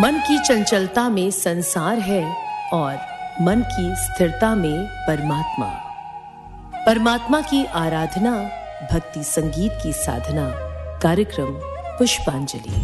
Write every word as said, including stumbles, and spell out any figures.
मन की चंचलता में संसार है और मन की स्थिरता में परमात्मा। परमात्मा की आराधना, भक्ति संगीत की साधना। कार्यक्रम पुष्पांजलि।